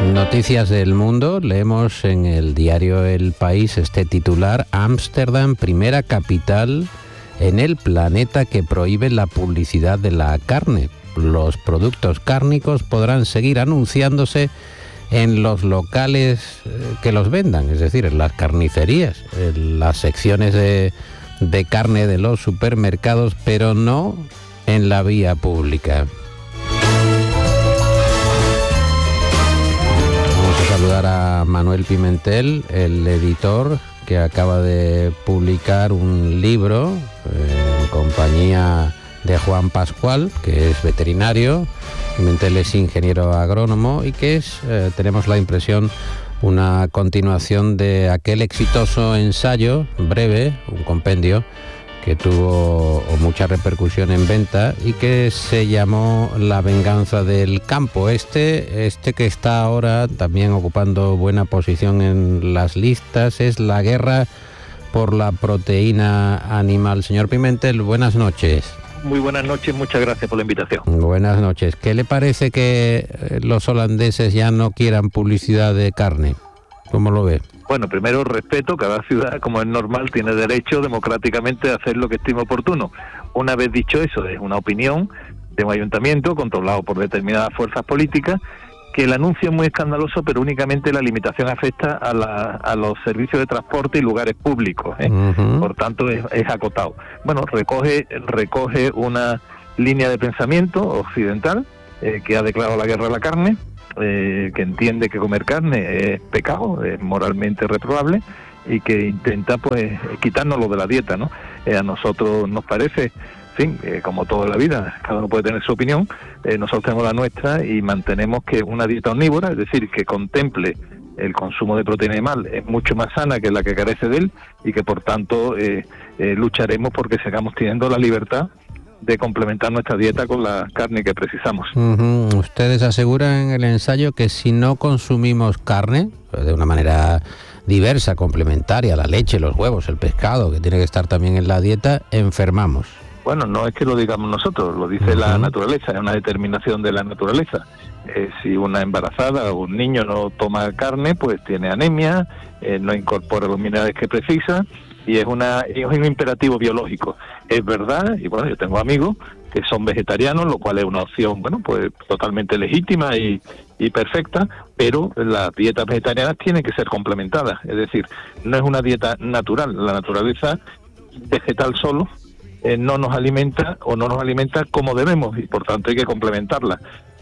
Noticias del mundo. Leemos en el diario El País este titular: Ámsterdam, primera capital en el planeta que prohíbe la publicidad de la carne. Los productos cárnicos podrán seguir anunciándose en los locales que los vendan, es decir, en las carnicerías, en las secciones de carne de los supermercados, pero no en la vía pública. Vamos a saludar a Manuel Pimentel, el editor, que acaba de publicar un libro en compañía de Juan Pascual, que es veterinario. Pimentel es ingeniero agrónomo y que es, tenemos la impresión, una continuación de aquel exitoso ensayo breve, un compendio, que tuvo mucha repercusión en venta y que se llamó La venganza del campo. Este que está ahora también ocupando buena posición en las listas es La guerra por la proteína animal. Señor Pimentel, buenas noches. Muy buenas noches, muchas gracias por la invitación. Buenas noches. ¿Qué le parece que los holandeses ya no quieran publicidad de carne? ¿Cómo lo ve? Bueno, primero respeto, cada ciudad, como es normal, tiene derecho democráticamente a hacer lo que estime oportuno. Una vez dicho eso, es una opinión de un ayuntamiento controlado por determinadas fuerzas políticas, que el anuncio es muy escandaloso, pero únicamente la limitación afecta a los servicios de transporte y lugares públicos, ¿eh? Uh-huh. Por tanto, es acotado. Bueno, recoge una línea de pensamiento occidental que ha declarado la guerra a la carne, que entiende que comer carne es pecado, es moralmente reprobable, y que intenta pues quitárnoslo de la dieta, ¿no? A nosotros nos parece, en fin, como toda la vida, cada uno puede tener su opinión, nosotros tenemos la nuestra y mantenemos que una dieta omnívora, es decir, que contemple el consumo de proteína animal, es mucho más sana que la que carece de él, y que por tanto lucharemos porque sigamos teniendo la libertad de complementar nuestra dieta con la carne que precisamos. Uh-huh. Ustedes aseguran en el ensayo que si no consumimos carne, de una manera diversa, complementaria, la leche, los huevos, el pescado, que tiene que estar también en la dieta, enfermamos. Bueno, no es que lo digamos nosotros, lo dice la naturaleza, es una determinación de la naturaleza. Si una embarazada o un niño no toma carne, pues tiene anemia, no incorpora los minerales que precisa, y es un imperativo biológico. Es verdad, y bueno, yo tengo amigos que son vegetarianos, lo cual es una opción, bueno, pues totalmente legítima y perfecta, pero las dietas vegetarianas tienen que ser complementadas, es decir, no es una dieta natural, la naturaleza vegetal solo no nos alimenta como debemos, y por tanto hay que complementarla.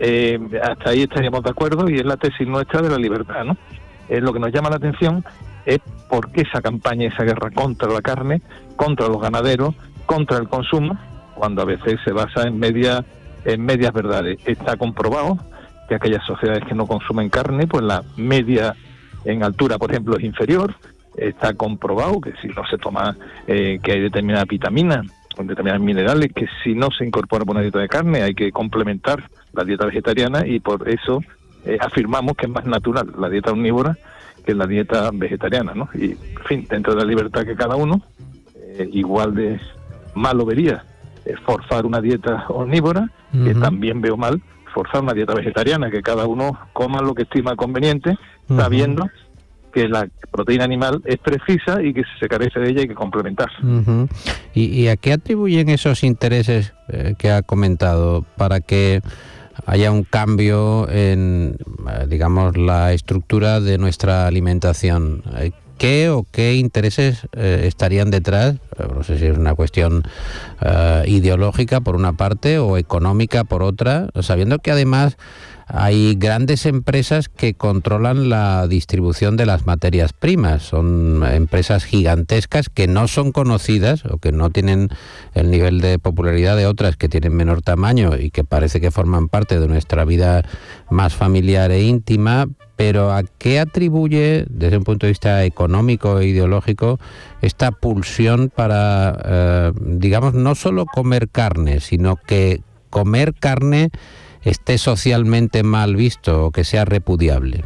Hasta ahí estaríamos de acuerdo, y es la tesis nuestra de la libertad, ¿no? Lo que nos llama la atención es por qué esa campaña, esa guerra contra la carne, contra los ganaderos, contra el consumo, cuando a veces se basa en medias verdades. Está comprobado que aquellas sociedades que no consumen carne, pues la media en altura, por ejemplo, es inferior. Está comprobado que si no se toma, que hay determinadas vitaminas, determinados minerales, que si no se incorpora por una dieta de carne, hay que complementar la dieta vegetariana, y por eso afirmamos que es más natural la dieta omnívora que la dieta vegetariana, ¿no? Y, en fin, dentro de la libertad que cada uno, igual de malo vería forzar una dieta omnívora, que también veo mal forzar una dieta vegetariana, que cada uno coma lo que estima conveniente, sabiendo que la proteína animal es precisa y que si se carece de ella hay que complementar. Uh-huh. ¿Y a qué atribuyen esos intereses que ha comentado para que haya un cambio en, digamos, la estructura de nuestra alimentación? ¿Qué intereses estarían detrás? No sé si es una cuestión ideológica por una parte o económica por otra, sabiendo que además hay grandes empresas que controlan la distribución de las materias primas. Son empresas gigantescas que no son conocidas o que no tienen el nivel de popularidad de otras que tienen menor tamaño y que parece que forman parte de nuestra vida más familiar e íntima. Pero ¿a qué atribuye, desde un punto de vista económico e ideológico, esta pulsión para, digamos, no solo comer carne, sino que comer carne esté socialmente mal visto o que sea repudiable?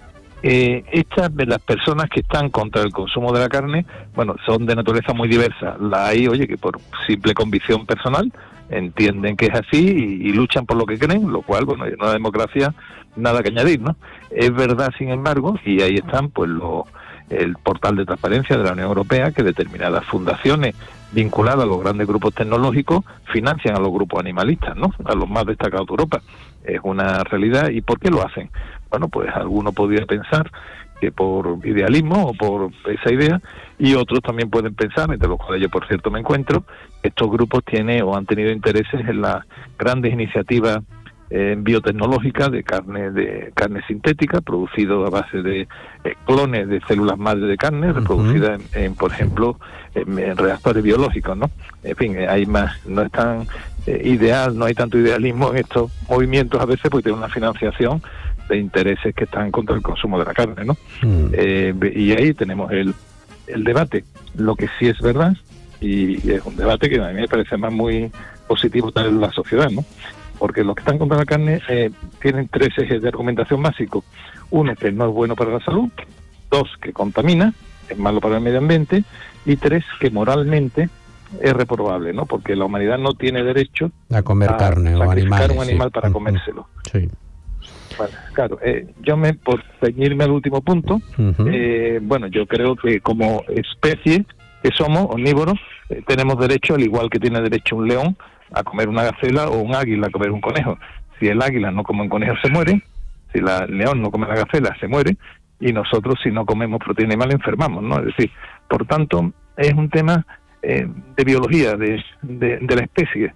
Estas de las personas que están contra el consumo de la carne, bueno, son de naturaleza muy diversa. La hay, oye, que por simple convicción personal entienden que es así y luchan por lo que creen, lo cual, bueno, en una democracia nada que añadir, ¿no? Es verdad, sin embargo, y ahí están pues el portal de transparencia de la Unión Europea, que determinadas fundaciones vinculadas a los grandes grupos tecnológicos financian a los grupos animalistas, ¿no? A los más destacados de Europa. Es una realidad. ¿Y por qué lo hacen? Bueno, pues alguno podría pensar que por idealismo o por esa idea, y otros también pueden pensar, entre los cuales yo por cierto me encuentro, que estos grupos tienen o han tenido intereses en las grandes iniciativas biotecnológicas de carne sintética, producido a base de clones de células madre de carne, reproducidas en por ejemplo, en reactores biológicos, ¿no? En fin, hay más, no es tan ideal, no hay tanto idealismo en estos movimientos a veces, porque tienen una financiación de intereses que están contra el consumo de la carne, ¿no? Y ahí tenemos el debate. Lo que sí es verdad, y es un debate que a mí me parece más muy positivo en la sociedad, ¿no? Porque los que están contra la carne tienen 3 ejes de argumentación básicos. 1, que no es bueno para la salud. 2, que contamina, es malo para el medio ambiente. Y 3, que moralmente es reprobable, ¿no? Porque la humanidad no tiene derecho a comer carne o animales, un animal para comérselo. Sí. Vale, claro, por ceñirme al último punto, bueno, yo creo que como especie que somos omnívoros, tenemos derecho, al igual que tiene derecho un león, a comer una gacela, o un águila a comer un conejo. Si el águila no come un conejo se muere, si el león no come la gacela se muere, y nosotros si no comemos proteína animal enfermamos, ¿no? Es decir, por tanto, es un tema de biología de la especie.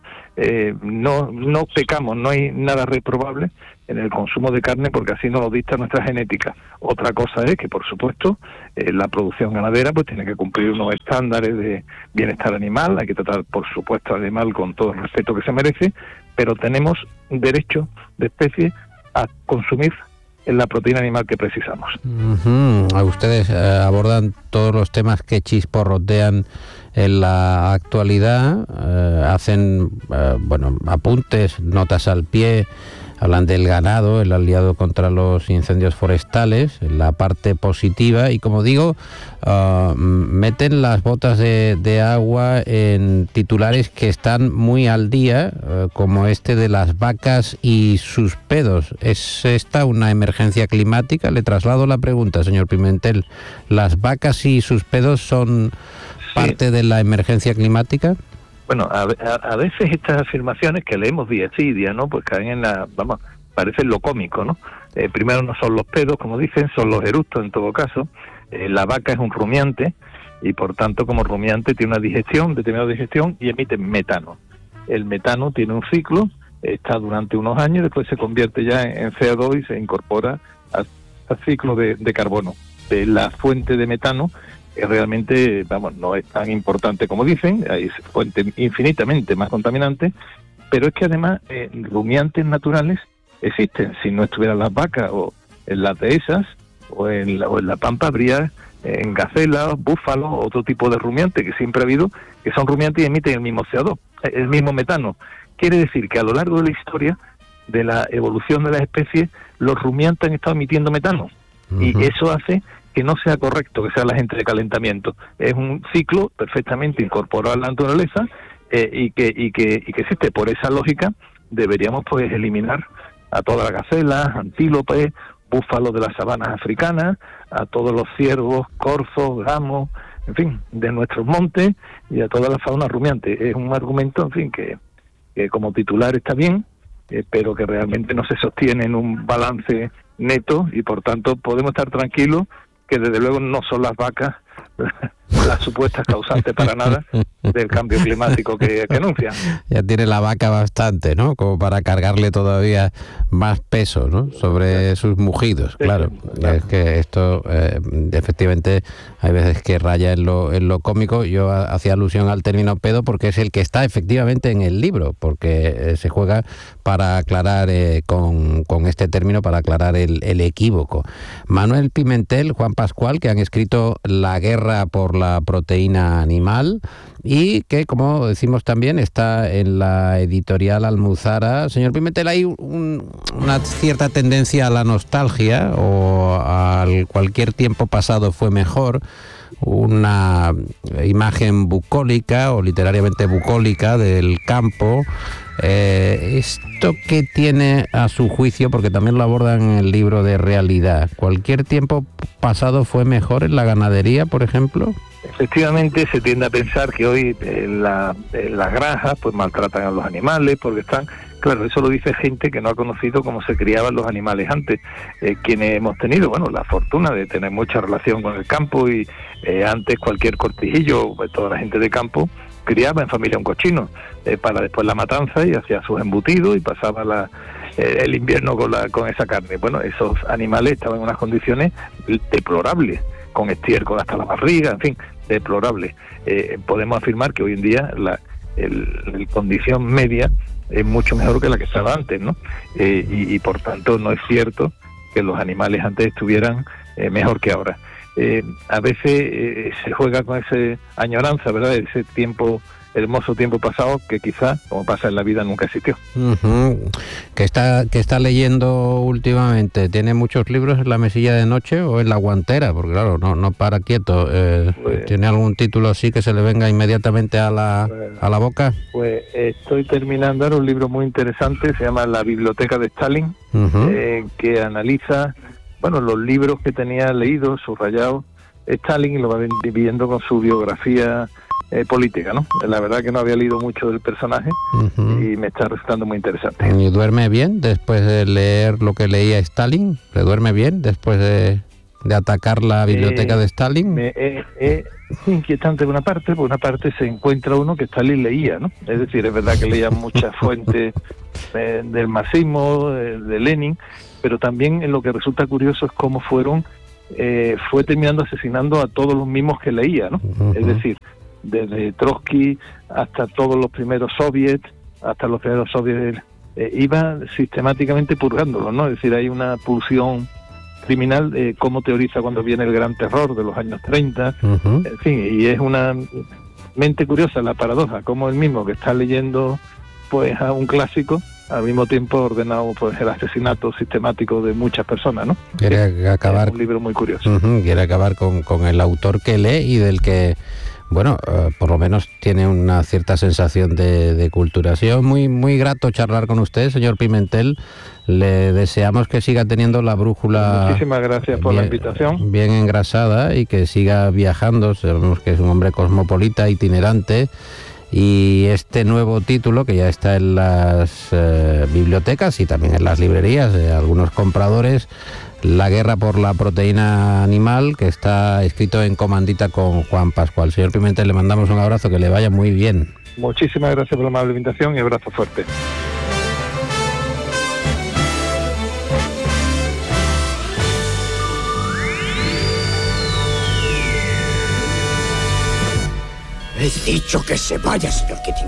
No pecamos, no hay nada reprobable en el consumo de carne, porque así nos lo dicta nuestra genética. Otra cosa es que, por supuesto, la producción ganadera pues tiene que cumplir unos estándares de bienestar animal, hay que tratar, por supuesto, al animal con todo el respeto que se merece, pero tenemos derecho de especie a consumir la proteína animal que precisamos. Ustedes abordan todos los temas que chisporrotean en la actualidad, hacen apuntes, notas al pie, hablan del ganado, el aliado contra los incendios forestales, la parte positiva, y como digo, meten las botas de agua en titulares que están muy al día, como este de las vacas y sus pedos. ¿Es esta una emergencia climática? Le traslado la pregunta, señor Pimentel. ¿Las vacas y sus pedos son parte de la emergencia climática? Bueno, a veces estas afirmaciones que leemos día sí día no, pues caen en parecen lo cómico, ¿no? Primero no son los pedos, como dicen, son los eructos en todo caso. La vaca es un rumiante y por tanto como rumiante tiene una determinada digestión y emite metano. El metano tiene un ciclo, está durante unos años, después se convierte ya en CO2 y se incorpora al ciclo de carbono. La fuente de metano realmente, no es tan importante como dicen, hay fuentes infinitamente más contaminantes, pero es que además rumiantes naturales existen. Si no estuvieran las vacas o en las dehesas o en la pampa, habría en gacelas, búfalos, otro tipo de rumiantes que siempre ha habido, que son rumiantes y emiten el mismo CO2, el mismo metano. Quiere decir que a lo largo de la historia de la evolución de las especies, los rumiantes han estado emitiendo metano, y eso hace que no sea correcto que sea la agente de calentamiento. Es un ciclo perfectamente incorporado a la naturaleza y que existe. Por esa lógica deberíamos pues eliminar a todas las gacelas, antílopes, búfalos de las sabanas africanas, a todos los ciervos, corzos, gamos, en fin, de nuestros montes, y a toda la fauna rumiante. Es un argumento, en fin, que como titular está bien, pero que realmente no se sostiene en un balance neto, y por tanto podemos estar tranquilos que desde luego no son las vacas las supuestas causantes para nada del cambio climático que anuncian. Ya tiene la vaca bastante, ¿no? Como para cargarle todavía más peso, ¿no? Sobre sus mugidos, claro. Es que esto, efectivamente, hay veces que raya en lo cómico. Yo hacía alusión al término pedo porque es el que está efectivamente en el libro, porque se juega para aclarar con este término, para aclarar el equívoco. Manuel Pimentel, Juan Pascual, que han escrito La guerra por la proteína animal, y que, como decimos también, está en la editorial Almuzara. Señor Pimentel, hay una cierta tendencia a la nostalgia o al cualquier tiempo pasado fue mejor, una imagen bucólica o literariamente bucólica del campo. ¿Esto qué tiene a su juicio? Porque también lo abordan en el libro de Realidad. ¿Cualquier tiempo pasado fue mejor en la ganadería, por ejemplo? Efectivamente, se tiende a pensar que hoy en las granjas pues maltratan a los animales porque están... Claro, eso lo dice gente que no ha conocido cómo se criaban los animales antes. Quienes hemos tenido, bueno, la fortuna de tener mucha relación con el campo y antes cualquier cortijillo, pues toda la gente de campo criaba en familia un cochino para después la matanza y hacía sus embutidos y pasaba el invierno con esa carne. Bueno, esos animales estaban en unas condiciones deplorables, con estiércol hasta la barriga, en fin, deplorables. Podemos afirmar que hoy en día la condición media es mucho mejor que la que estaba antes, ¿no? Y por tanto no es cierto que los animales antes estuvieran mejor que ahora. A veces se juega con esa añoranza, ¿verdad? Ese tiempo, hermoso tiempo pasado que quizás, como pasa en la vida, nunca existió. Uh-huh. ¿Qué está leyendo últimamente? ¿Tiene muchos libros en la mesilla de noche o en la guantera? Porque claro, no para quieto. ¿Tiene algún título así que se le venga inmediatamente a la boca? Pues estoy terminando ahora un libro muy interesante, se llama La biblioteca de Stalin, uh-huh. Que analiza, bueno, los libros que tenía leídos, subrayados, Stalin, y lo va dividiendo con su biografía política, ¿no? La verdad que no había leído mucho del personaje, uh-huh. Y me está resultando muy interesante. ¿Y duerme bien después de leer lo que leía Stalin? ¿Le duerme bien después de atacar la biblioteca de Stalin? Es inquietante por una parte se encuentra uno que Stalin leía, ¿no? Es decir, es verdad que leía muchas fuentes del marxismo, de Lenin, pero también lo que resulta curioso es cómo fue terminando asesinando a todos los mismos que leía, ¿no? Uh-huh. Es decir, desde Trotsky hasta todos los primeros soviets, iba sistemáticamente purgándolos, ¿no? Es decir, hay una pulsión criminal, cómo teoriza cuando viene el gran terror de los años 30, uh-huh. En fin, y es una mente curiosa la paradoja, como el mismo que está leyendo pues a un clásico, al mismo tiempo ordenado pues el asesinato sistemático de muchas personas, ¿no? Quiere acabar, es un libro muy curioso. Uh-huh, quiere acabar con el autor que lee y del que, bueno, por lo menos tiene una cierta sensación de cultura. Ha sido muy, muy grato charlar con usted, señor Pimentel. Le deseamos que siga teniendo la brújula. Muchísimas gracias por la invitación. Bien engrasada y que siga viajando. Sabemos que es un hombre cosmopolita, itinerante. Y este nuevo título, que ya está en las bibliotecas y también en las librerías de algunos compradores, La guerra por la proteína animal, que está escrito en comandita con Juan Pascual. Señor Pimentel, le mandamos un abrazo, que le vaya muy bien. Muchísimas gracias por la amable invitación y abrazo fuerte. He dicho que se vaya, señor Keating.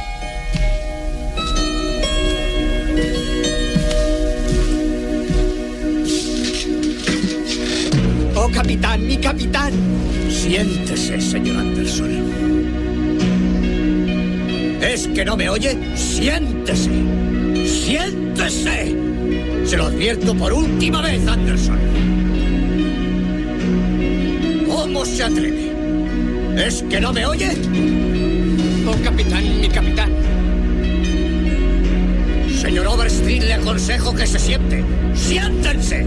¡Oh, capitán, mi capitán! Siéntese, señor Anderson. ¿Es que no me oye? ¡Siéntese! ¡Siéntese! Se lo advierto por última vez, Anderson. ¿Cómo se atreve? ¿Es que no me oye? ¡Oh, capitán, mi capitán! Señor Overstreet, le aconsejo que se siente. ¡Siéntense!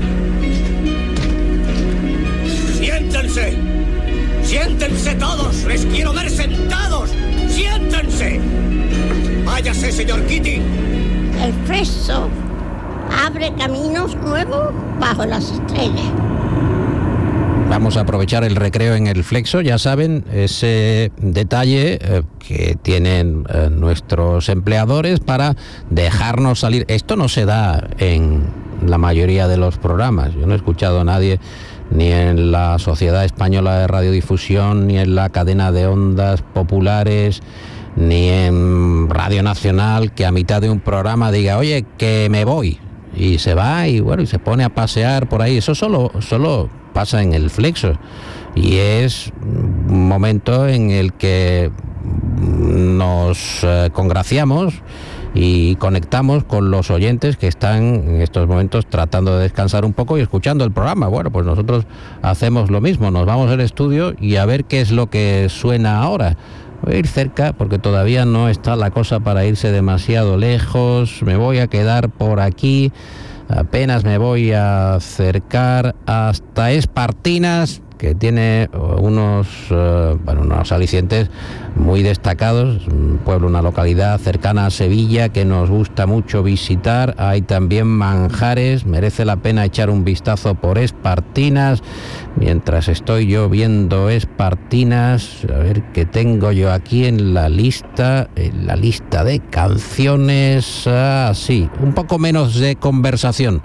¡Siéntense! ¡Siéntense todos! ¡Les quiero ver sentados! ¡Siéntense! ¡Váyase, señor Keating! El Flexo abre caminos nuevos bajo las estrellas. Vamos a aprovechar el recreo en el Flexo, ya saben, ese detalle que tienen nuestros empleadores para dejarnos salir. Esto no se da en la mayoría de los programas. Yo no he escuchado a nadie, ni en la Sociedad Española de Radiodifusión, ni en la cadena de ondas populares, ni en Radio Nacional, que a mitad de un programa diga, oye, que me voy, y se va y bueno, y se pone a pasear por ahí. Eso solo pasa en el Flexo, y es un momento en el que nos congraciamos y conectamos con los oyentes que están en estos momentos tratando de descansar un poco y escuchando el programa. Bueno, pues nosotros hacemos lo mismo, nos vamos al estudio y a ver qué es lo que suena ahora. Voy a ir cerca porque todavía no está la cosa para irse demasiado lejos. Me voy a quedar por aquí. Apenas me voy a acercar hasta Espartinas, que tiene unos alicientes muy destacados, un pueblo, una localidad cercana a Sevilla que nos gusta mucho visitar. Hay también manjares, merece la pena echar un vistazo por Espartinas. Mientras estoy yo viendo Espartinas, a ver qué tengo yo aquí en la lista de canciones. Sí, un poco menos de conversación.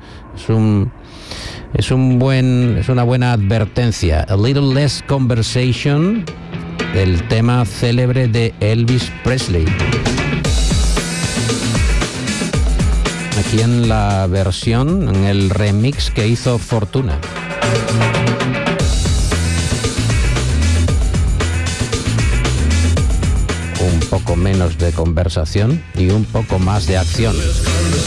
Es una buena advertencia. A little less conversation, el tema célebre de Elvis Presley. Aquí en la versión, en el remix que hizo Fortuna. Un poco menos de conversación y un poco más de acción.